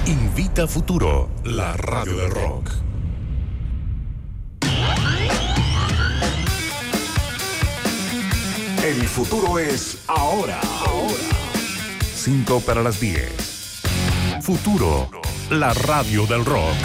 Invita Futuro, la radio del rock. El futuro es ahora. 5 para las 10. Futuro, la radio del rock.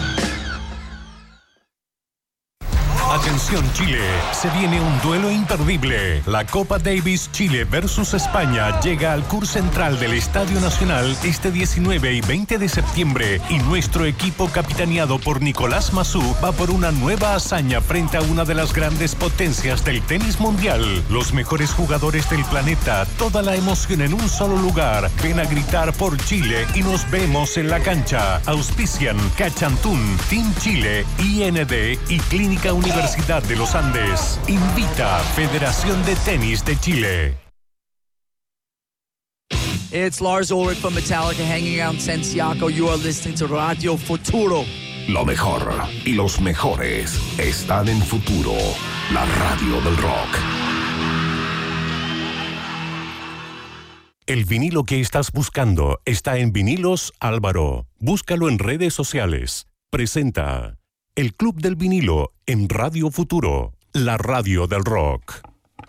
Atención Chile, se viene un duelo imperdible. La Copa Davis Chile versus España llega al CUR Central del Estadio Nacional este 19 y 20 de septiembre y nuestro equipo capitaneado por Nicolás Massú va por una nueva hazaña frente a una de las grandes potencias del tenis mundial. Los mejores jugadores del planeta, toda la emoción en un solo lugar. Ven a gritar por Chile y nos vemos en la cancha. Auspician Cachantún, Team Chile, IND y Clínica Universitaria de los Andes. Invita Federación de Tenis de Chile. It's Lars Ulrich from Metallica hanging out in Santiago. You are listening to Radio Futuro. Lo mejor y los mejores están en Futuro, la radio del rock. El vinilo que estás buscando está en Vinilos Álvaro. Búscalo en redes sociales. Presenta El Club del Vinilo en Radio Futuro, la radio del rock.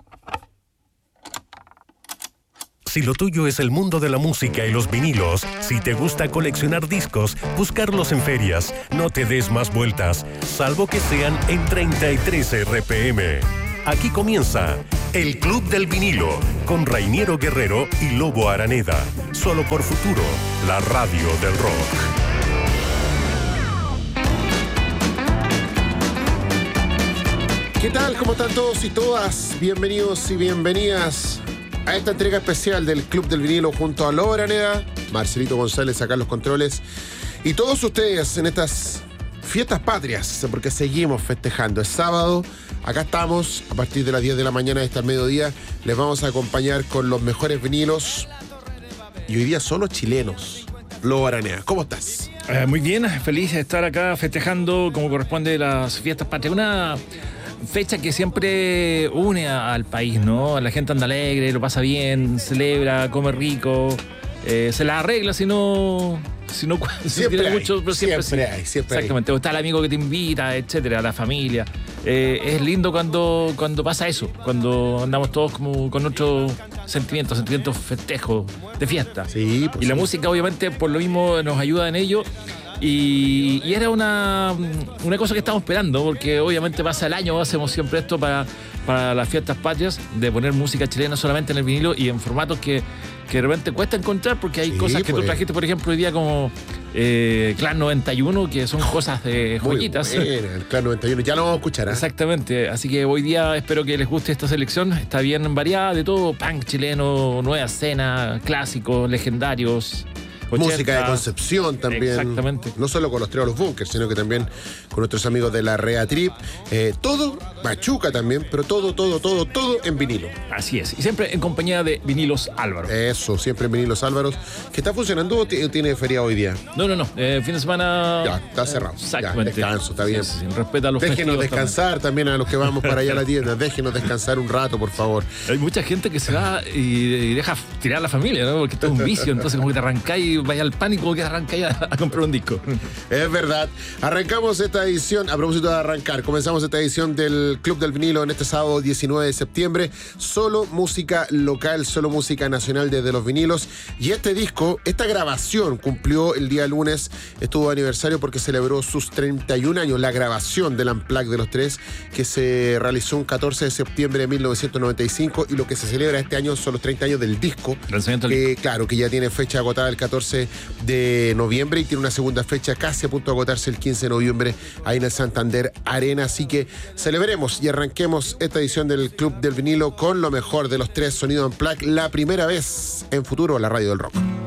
Si lo tuyo es el mundo de la música y los vinilos, si te gusta coleccionar discos, buscarlos en ferias, no te des más vueltas, salvo que sean en 33 RPM. Aquí comienza El Club del Vinilo, con Rainiero Guerrero y Lobo Araneda. Solo por Futuro, la radio del rock. ¿Qué tal? ¿Cómo están todos y todas? Bienvenidos y bienvenidas a esta entrega especial del Club del Vinilo junto a Lobo Araneda, Marcelito González acá en los controles y todos ustedes en estas fiestas patrias, porque seguimos festejando. Es sábado, acá estamos a partir de las 10 de la mañana hasta el mediodía. Les vamos a acompañar con los mejores vinilos y hoy día solo chilenos. Lobo Araneda, ¿cómo estás? Muy bien, feliz de estar acá festejando como corresponde las fiestas patrias. Una fecha que siempre une al país, ¿no? La gente anda alegre, lo pasa bien, celebra, come rico, se la arregla si no tiene mucho, pero siempre hay. Exactamente, o está el amigo que te invita, etcétera, la familia. Es lindo cuando pasa eso, cuando andamos todos como con otros sentimientos festejos, de fiesta. Sí, pues y la música obviamente por lo mismo nos ayuda en ello. Y era una cosa que estamos esperando, porque obviamente pasa el año, hacemos siempre esto para las fiestas patrias, de poner música chilena solamente en el vinilo y en formatos que de repente cuesta encontrar, porque hay cosas que tú trajiste, por ejemplo, hoy día como Clan 91, que son cosas de joyitas. El Clan 91, ya lo vamos a escuchar, ¿eh? Exactamente, así que hoy día espero que les guste esta selección, está bien variada de todo, punk chileno, nueva escena, clásicos, legendarios. 80. Música de Concepción también. Exactamente. No solo con los Tríos Los Bunkers, sino que también con nuestros amigos de la Rea Trip. Todo, Machuca también, pero todo en vinilo. Así es. Y siempre en compañía de Vinilos Álvaro. Eso, siempre en Vinilos Álvaro. ¿Que está funcionando o tiene feriado hoy día? No. Fin de semana. Ya, está cerrado. Exactamente. Ya, descanso, está bien. Sí, respeta a los Déjenos descansar también a los que vamos para allá a la tienda. Déjenos descansar un rato, por favor. Hay mucha gente que se va y deja tirar a la familia, ¿no? Porque esto es un vicio. Entonces, como que te arrancáis, vaya al pánico que arrancáis a comprar un disco. Es verdad. Arrancamos esta edición, a propósito de arrancar, comenzamos esta edición del Club del Vinilo en este sábado 19 de septiembre. Solo música local, solo música nacional desde los vinilos. Y este disco, esta grabación cumplió el día lunes, estuvo de aniversario porque celebró sus 31 años, la grabación del Unplugged de los tres, que se realizó un 14 de septiembre de 1995, y lo que se celebra este año son los 30 años del disco. Claro, que ya tiene fecha agotada el 14 de noviembre y tiene una segunda fecha casi a punto de agotarse el 15 de noviembre ahí en el Santander Arena, así que celebremos y arranquemos esta edición del Club del Vinilo con lo mejor de los tres sonidos Unplugged, la primera vez en Futuro, la radio del rock.